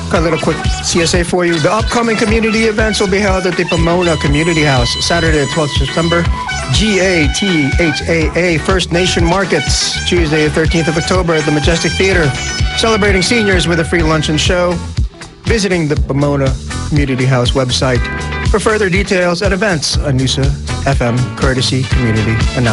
Got a little quick CSA for you. The upcoming community events will be held at the Pomona Community House, Saturday, 12th September. GATHAA First Nation Markets, Tuesday, 13th of October at the Majestic Theater. Celebrating seniors with a free lunch and show. Visiting the Pomona Community House website for further details and events on Noosa FM Courtesy Community Announcement.